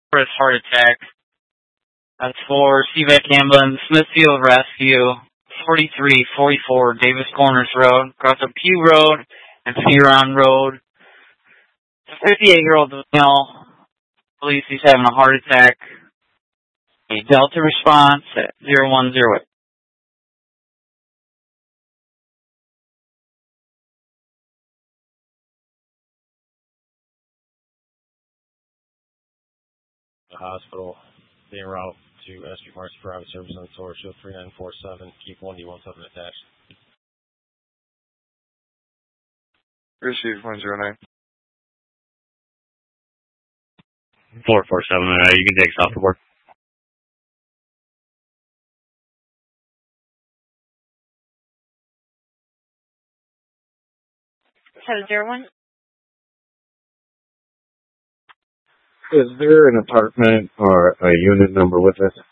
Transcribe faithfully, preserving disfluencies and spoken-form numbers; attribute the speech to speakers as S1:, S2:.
S1: for his heart attack. That's for C V A C Ambulance, Smithfield Rescue, forty-three forty-four Davis Corners Road, across a Pew Road and Fearon Road. fifty-eight-year-old male, believes he's having a heart attack. A Delta response at zero one zero eight.
S2: The hospital, en route to S G Parts Private Service on Source, show three nine four seven, keep one D one seven attached.
S3: Receive one zero nine.
S4: four four seven, uh, you can take us off the board.
S5: seven zero one.
S6: Is there an apartment or a unit number with us?